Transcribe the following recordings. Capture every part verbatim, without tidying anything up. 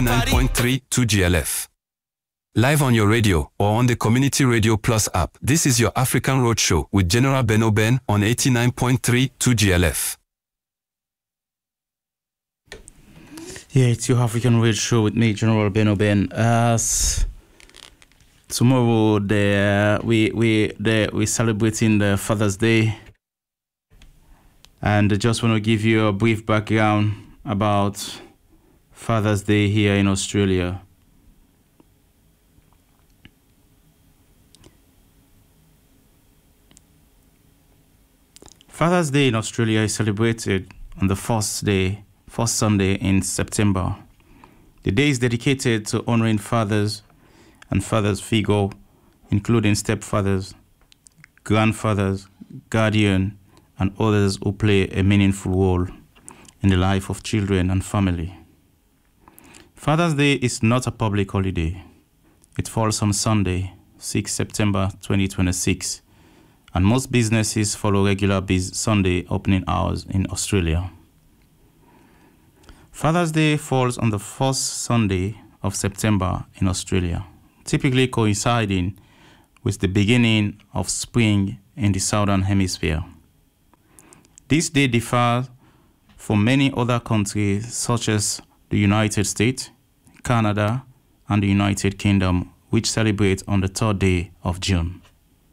nine point three two G L F. Live on your radio or on the Community Radio Plus app, this is your African Roadshow with General Ben Oben on eighty-nine point three two G L F. Yeah, it's your African Roadshow with me, General Ben Oben. Uh, tomorrow, the, we we the, we celebrating the Father's Day, and I just want to give you a brief background about Father's Day here in Australia. Father's Day in Australia is celebrated on the first day, first Sunday in September. The day is dedicated to honoring fathers and fathers' figure, including stepfathers, grandfathers, guardian, and others who play a meaningful role in the life of children and family. Father's Day is not a public holiday. It falls on Sunday, sixth September twenty twenty-six, and most businesses follow regular biz- Sunday opening hours in Australia. Father's Day falls on the first Sunday of September in Australia, typically coinciding with the beginning of spring in the Southern Hemisphere. This day differs from many other countries such as the United States, Canada, and the United Kingdom, which celebrate on the third day of June.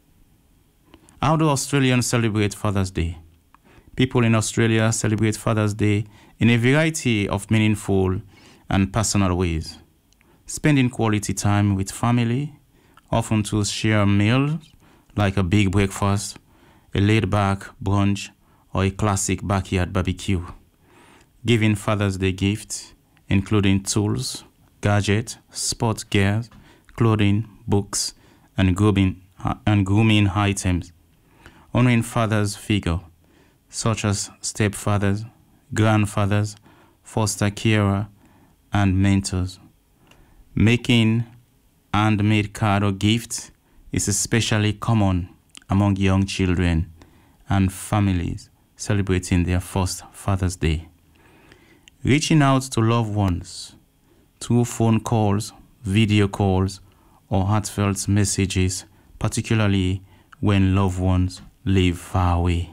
How do Australians celebrate Father's Day? People in Australia celebrate Father's Day in a variety of meaningful and personal ways. Spending quality time with family, often to share meals like a big breakfast, a laid-back brunch, or a classic backyard barbecue. Giving Father's Day gifts, including tools, gadgets, sports gear, clothing, books, and grooming, and grooming items. Honoring fathers' figure, such as stepfathers, grandfathers, foster carer, and mentors. Making handmade card or gifts is especially common among young children and families celebrating their first Father's Day. Reaching out to loved ones through phone calls, video calls, or heartfelt messages, particularly when loved ones live far away.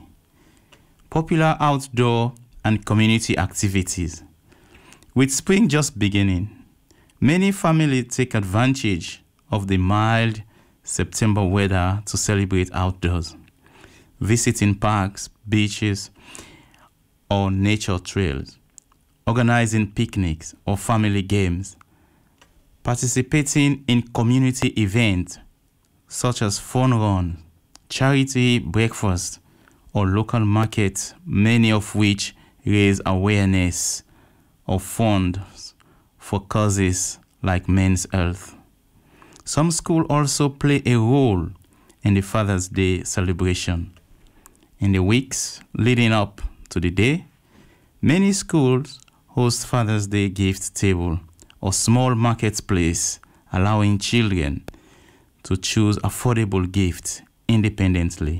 Popular outdoor and community activities. With spring just beginning, many families take advantage of the mild September weather to celebrate outdoors, visiting parks, beaches, or nature trails, organizing picnics or family games, participating in community events such as fun runs, charity breakfast, or local markets, many of which raise awareness of funds for causes like men's health. Some schools also play a role in the Father's Day celebration. In the weeks leading up to the day, many schools host Father's Day gift table or small marketplace, allowing children to choose affordable gifts independently.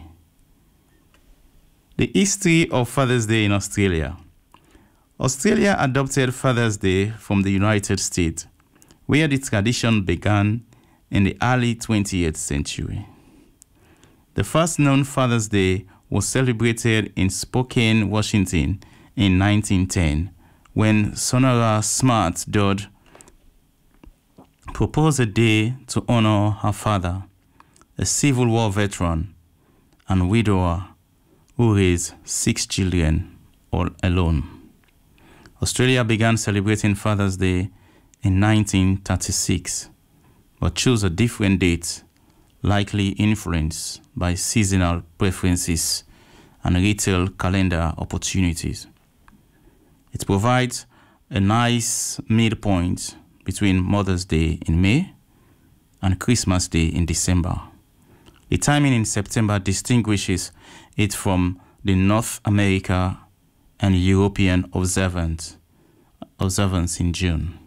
The history of Father's Day in Australia. Australia adopted Father's Day from the United States, where the tradition began in the early twentieth century. The first known Father's Day was celebrated in Spokane, Washington in nineteen ten, when Sonora Smart Dodd proposed a day to honor her father, a Civil War veteran and widower who raised six children all alone. Australia began celebrating Father's Day in nineteen thirty-six, but chose a different date, likely influenced by seasonal preferences and retail calendar opportunities. It provides a nice midpoint between Mother's Day in May and Christmas Day in December. The timing in September distinguishes it from the North America and European observance, observance in June.